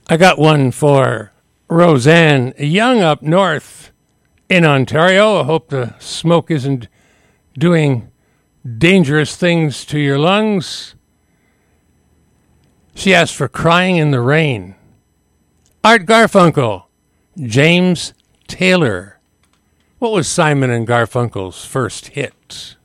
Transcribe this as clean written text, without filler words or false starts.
I got one for Roseanne Young up north in Ontario. I hope the smoke isn't doing dangerous things to your lungs. She asked for Crying in the Rain. Art Garfunkel. James Taylor. What was Simon and Garfunkel's first hit?